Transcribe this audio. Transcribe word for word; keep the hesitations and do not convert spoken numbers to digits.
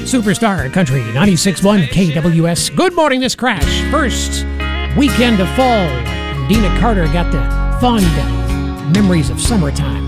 Superstar Country ninety-six point one K W S. Good morning, this crash. First weekend of fall. Dina Carter got the fond memories of summertime.